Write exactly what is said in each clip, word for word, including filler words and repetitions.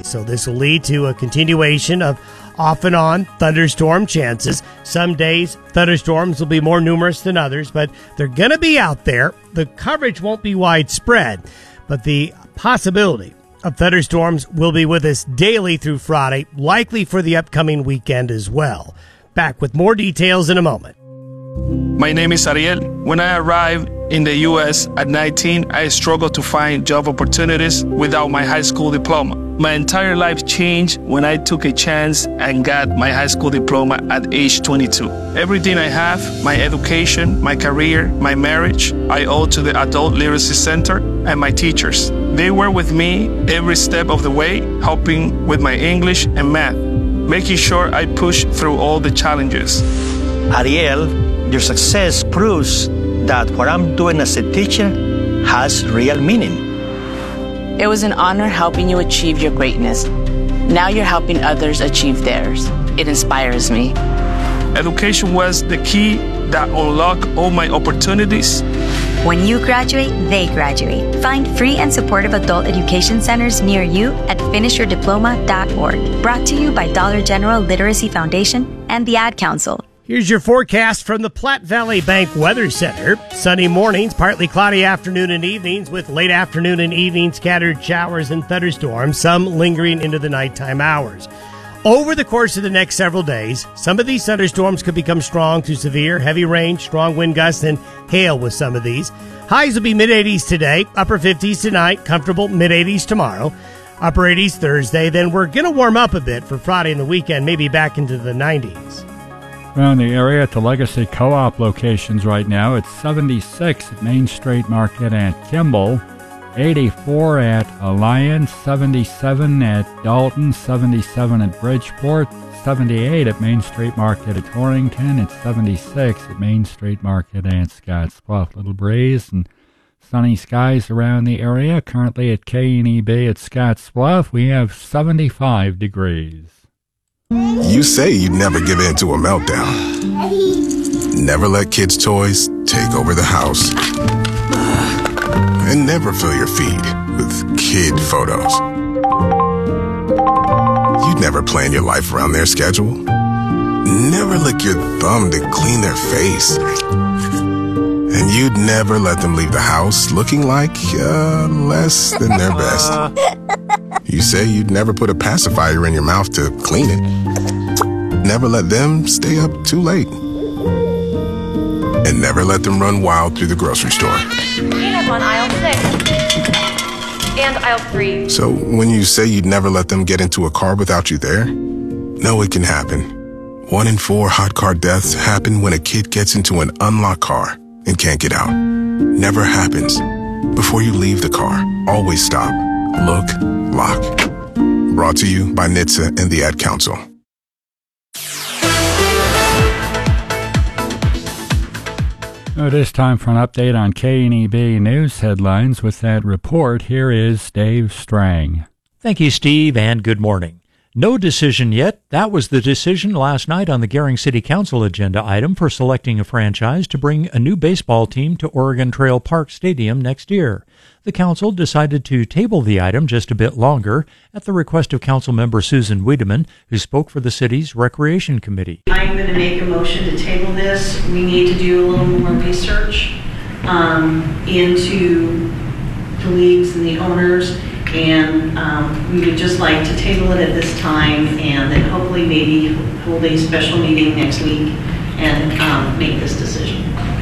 So this will lead to a continuation of off and on thunderstorm chances. Some days thunderstorms will be more numerous than others, but they're going to be out there. The coverage won't be widespread, but the possibility of thunderstorms will be with us daily through Friday, likely for the upcoming weekend as well. Back with more details in a moment. My name is Ariel. When I arrived in the U S at nineteen, I struggled to find job opportunities without my high school diploma. My entire life changed when I took a chance and got my high school diploma at age twenty-two. Everything I have, my education, my career, my marriage, I owe to the Adult Literacy Center and my teachers. They were with me every step of the way, helping with my English and math, making sure I pushed through all the challenges. Ariel, your success proves that what I'm doing as a teacher has real meaning. It was an honor helping you achieve your greatness. Now you're helping others achieve theirs. It inspires me. Education was the key that unlocked all my opportunities. When you graduate, they graduate. Find free and supportive adult education centers near you at finish your diploma dot org. Brought to you by Dollar General Literacy Foundation and the Ad Council. Here's your forecast from the Platte Valley Bank Weather Center. Sunny mornings, partly cloudy afternoon and evenings with late afternoon and evening scattered showers and thunderstorms, some lingering into the nighttime hours. Over the course of the next several days, some of these thunderstorms could become strong to severe, heavy rain, strong wind gusts, and hail with some of these. Highs will be mid-eighties today, upper fifties tonight, comfortable mid-eighties tomorrow, upper eighties Thursday. Then we're going to warm up a bit for Friday and the weekend, maybe back into the nineties. Around the area at the Legacy Co-op locations right now, it's seventy-six at Main Street Market at Kimball, eighty-four at Alliance, seventy-seven at Dalton, seventy-seven at Bridgeport, seventy-eight at Main Street Market at Torrington, it's seventy-six at Main Street Market at Scottsbluff. Little breeze and sunny skies around the area. Currently at K and E B at Scottsbluff, we have seventy-five degrees. You say you'd never give in to a meltdown. Never let kids' toys take over the house. And never fill your feed with kid photos. You'd never plan your life around their schedule. Never lick your thumb to clean their face. And you'd never let them leave the house looking like uh, less than their best. You say you'd never put a pacifier in your mouth to clean it. Never let them stay up too late. And never let them run wild through the grocery store. Peanuts on aisle six. And aisle three. So when you say you'd never let them get into a car without you there, no, it can happen. One in four hot car deaths happen when a kid gets into an unlocked car and can't get out. Never happens. Before you leave the car, always stop, look, lock. Brought to you by N H T S A and the Ad Council. It is time for an update on K and E B News headlines. With that report, here is Dave Strang. Thank you, Steve, and good morning. No decision yet. That was the decision last night on the Gering City Council agenda item for selecting a franchise to bring a new baseball team to Oregon Trail Park Stadium next year. The council decided to table the item just a bit longer at the request of Councilmember Susan Wiedemann, who spoke for the city's Recreation Committee. I'm going to make a motion to table this. We need to do a little more research um, into the leagues and the owners. And um, we would just like to table it at this time and then hopefully maybe hold a special meeting next week and um, make this decision.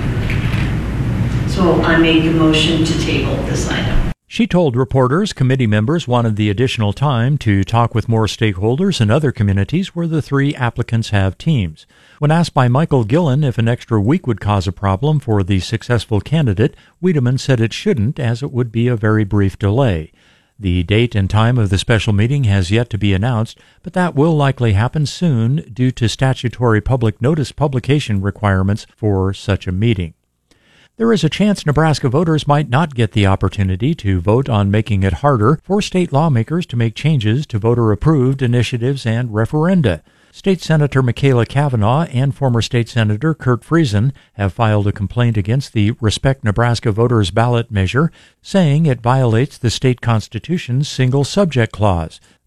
So I make a motion to table this item. She told reporters committee members wanted the additional time to talk with more stakeholders in other communities where the three applicants have teams. When asked by Michael Gillen if an extra week would cause a problem for the successful candidate, Wiedemann said it shouldn't, as it would be a very brief delay. The date and time of the special meeting has yet to be announced, but that will likely happen soon due to statutory public notice publication requirements for such a meeting. There is a chance Nebraska voters might not get the opportunity to vote on making it harder for state lawmakers to make changes to voter-approved initiatives and referenda. State Senator Michaela Cavanaugh and former State Senator Kurt Friesen have filed a complaint against the Respect Nebraska Voters ballot measure, saying it violates the state constitution's single subject clause.